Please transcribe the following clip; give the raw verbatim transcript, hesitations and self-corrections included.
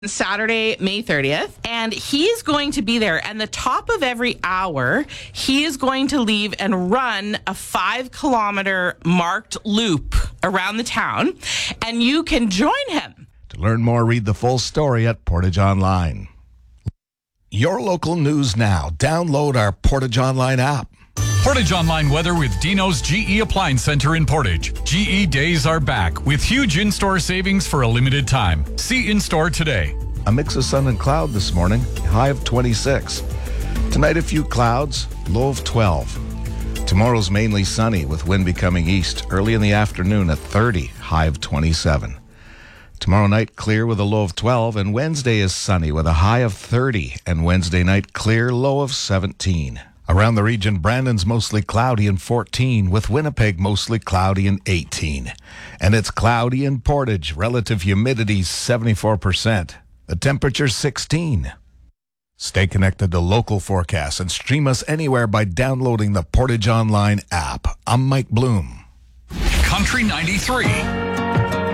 Saturday, May thirtieth, and he's going to be there. And the top of every hour, he is going to leave and run a five kilometer marked loop around the town, and you can join him. To learn more, read the full story at Portage Online. Your local news now. Download our Portage Online app. Portage Online weather with Dino's G E Appliance Center in Portage. G E days are back with huge in-store savings for a limited time. See in-store today. A mix of sun and cloud this morning, high of twenty-six. Tonight a few clouds, low of twelve. Tomorrow's mainly sunny with wind becoming east. Early in the afternoon at thirty, high of twenty-seven. Tomorrow night clear with a low of twelve, and Wednesday is sunny with a high of thirty, and Wednesday night clear, low of seventeen. Around the region, Brandon's mostly cloudy and fourteen, with Winnipeg mostly cloudy and eighteen. And it's cloudy in Portage. Relative humidity seventy-four percent. The temperature's sixteen. Stay connected to local forecasts and stream us anywhere by downloading the Portage Online app. I'm Mike Bloom. Country ninety-three.